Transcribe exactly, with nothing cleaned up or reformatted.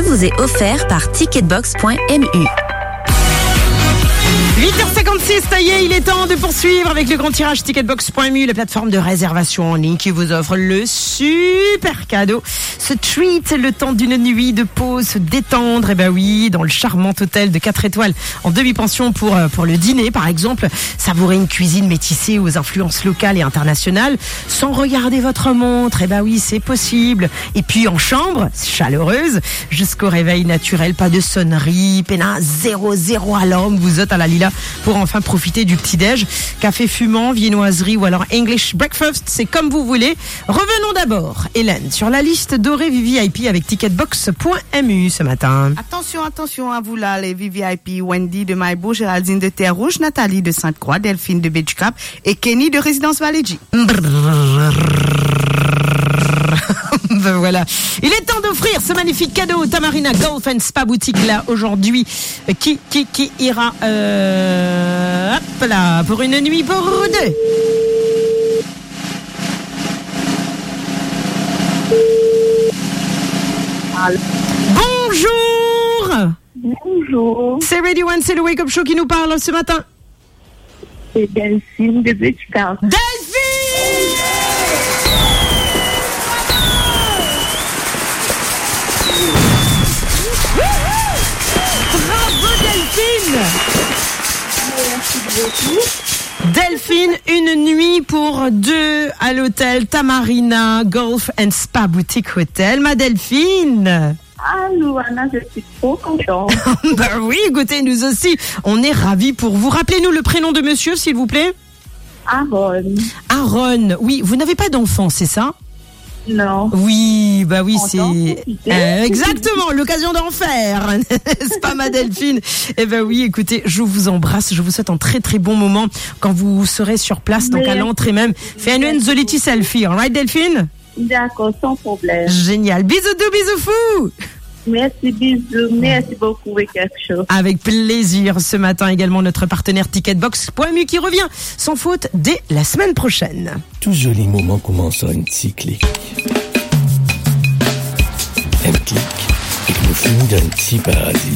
vous est offert par ticketbox point m u. huit heures cinquante-six, ça y est, il est temps de poursuivre avec le grand tirage ticketbox point m u, la plateforme de réservation en ligne qui vous offre le super cadeau. Ce treat, le temps d'une nuit de pause, se détendre, et ben oui, dans le charmant hôtel de quatre étoiles en demi-pension pour, pour le dîner, par exemple. Savourer une cuisine métissée aux influences locales et internationales sans regarder votre montre, et ben oui, c'est possible. Et puis en chambre, chaleureuse, jusqu'au réveil naturel, pas de sonnerie, pénin, zéro, zéro alarme, vous êtes à la Lila pour enfin profiter du petit-déj. Café fumant, viennoiserie ou alors English breakfast, c'est comme vous voulez. Revenons d'abord, Hélène, sur la liste dorée V V I P avec ticketbox point m u ce matin. Attention, attention à vous là, les V V I P. Wendy de Maïbo, Géraldine de Terre-Rouge, Nathalie de Sainte-Croix, Delphine de Beach Cap et Kenny de Résidence Valégie. Ben voilà. Il est temps d'offrir ce magnifique cadeau Tamarina Golf and Spa Boutique là aujourd'hui. Qui, qui, qui ira euh, hop là, pour une nuit pour deux. Allô. Bonjour. Bonjour. C'est Radio One, c'est le Wake Up Show qui nous parle ce matin. C'est Delphine de Beach Cap. Delphine! Bravo Delphine! Merci beaucoup. Delphine, une nuit pour deux à l'hôtel Tamarina Golf and Spa Boutique Hotel. Ma Delphine! Ah, Louana, je suis trop contente. Ben oui, écoutez, nous aussi, on est ravis pour vous. Rappelez-nous le prénom de monsieur, s'il vous plaît. Aaron. Aaron, oui, vous n'avez pas d'enfant, c'est ça? Non. Oui, bah oui, En c'est tant que euh, exactement l'occasion d'en faire, n'est-ce pas, ma Delphine? Eh ben oui, écoutez, je vous embrasse, je vous souhaite un très très bon moment quand vous serez sur place, donc à l'entrée même. Fais-nous une jolie selfie, alright, Delphine? D'accord, sans problème. Génial, bisous doux, bisous fous. Merci, bisous. Merci beaucoup, Wake Up Show. Avec plaisir, ce matin également notre partenaire ticketbox point m u qui revient sans faute dès la semaine prochaine. Tout joli moment commence à un petit clic. Un clic et le fou d'un petit paradis.